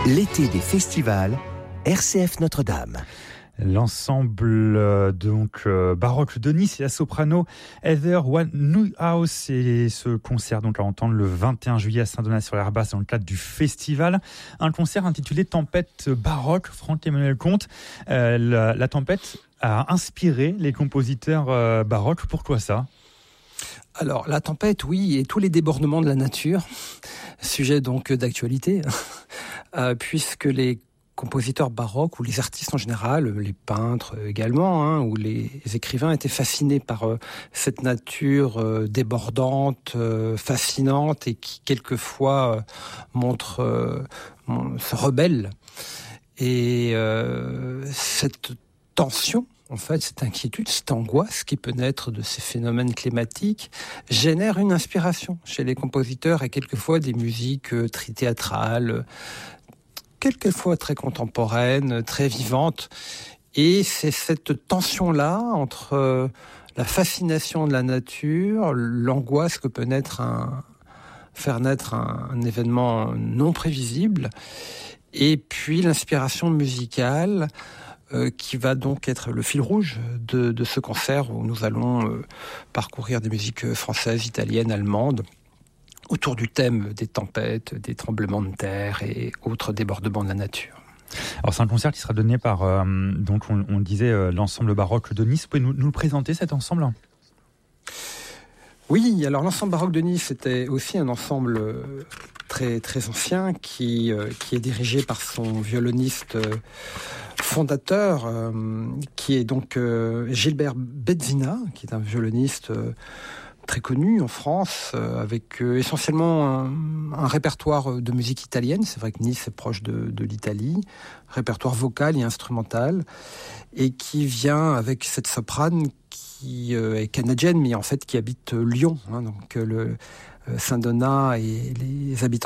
L'été des festivals, RCF Notre-Dame. L'ensemble baroque de Nice et la soprano Heather Van Nieuwhuis, et ce concert donc à entendre le 21 juillet à Saint-Donat-sur-l'Herbasse dans le cadre du festival. Un concert intitulé Tempête baroque, Franck-Emmanuel Comte. La tempête a inspiré les compositeurs baroques. Pourquoi ça ? Alors, la tempête, oui, et tous les débordements de la nature, sujet donc d'actualité, puisque les compositeurs baroques ou les artistes en général, les peintres également, ou les écrivains étaient fascinés par cette nature débordante, fascinante et qui quelquefois se rebelle. Et cette tension, en fait, cette inquiétude, cette angoisse qui peut naître de ces phénomènes climatiques génère une inspiration chez les compositeurs et quelquefois des musiques très théâtrales, quelquefois très contemporaines, très vivantes. Et c'est cette tension-là entre la fascination de la nature, l'angoisse que peut faire naître un événement non prévisible, et puis l'inspiration musicale qui va donc être le fil rouge de ce concert où nous allons parcourir des musiques françaises, italiennes, allemandes, autour du thème des tempêtes, des tremblements de terre et autres débordements de la nature. Alors c'est un concert qui sera donné par, donc on disait, l'ensemble baroque de Nice. Vous pouvez nous le présenter, cet ensemble ? Oui, alors l'ensemble baroque de Nice était aussi un ensemble très, très ancien qui est dirigé par son violoniste fondateur, qui est donc Gilbert Bezzina, qui est un violoniste très connu en France, avec essentiellement un répertoire de musique italienne. C'est vrai que Nice est proche de l'Italie, répertoire vocal et instrumental, et qui vient avec cette soprane qui est canadienne, mais en fait qui habite Lyon. Donc le Saint-Donat et les habitants